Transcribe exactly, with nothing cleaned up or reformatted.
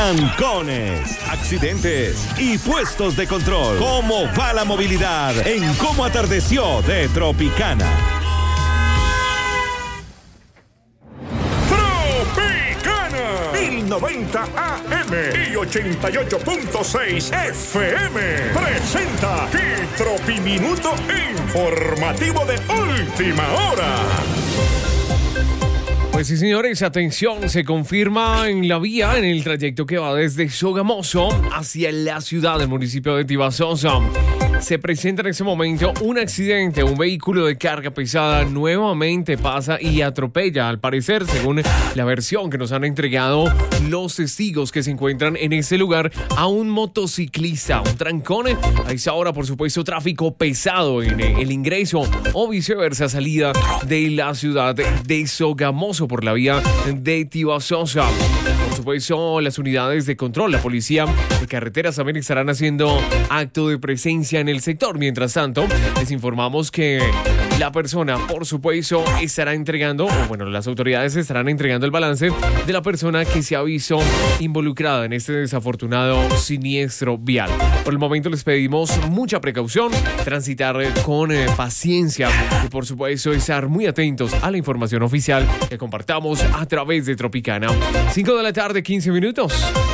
trancones, accidentes y puestos de control. ¿Cómo va la movilidad en Cómo Atardeció de Tropicana? Tropicana, mil noventa A M y ochenta y ocho punto seis F M presenta el Tropiminuto informativo de última hora. Pues sí, señores, atención, se confirma en la vía, en el trayecto que va desde Sogamoso hacia la ciudad del municipio de Tibasosa. Se presenta en ese momento un accidente, un vehículo de carga pesada nuevamente pasa y atropella, al parecer, según la versión que nos han entregado los testigos que se encuentran en ese lugar, a un motociclista, un trancón. A esa hora, por supuesto, tráfico pesado en el ingreso o viceversa, salida de la ciudad de Sogamoso por la vía de Tibasosa. Por supuesto, las unidades de control, la policía de carreteras también estarán haciendo acto de presencia en el sector. Mientras tanto, les informamos que la persona, por supuesto, estará entregando, o bueno, las autoridades estarán entregando el balance de la persona que se ha visto involucrada en este desafortunado siniestro vial. Por el momento les pedimos mucha precaución, transitar con eh, paciencia y, por supuesto, estar muy atentos a la información oficial que compartamos a través de Tropicana. cinco de la tarde, quince minutos.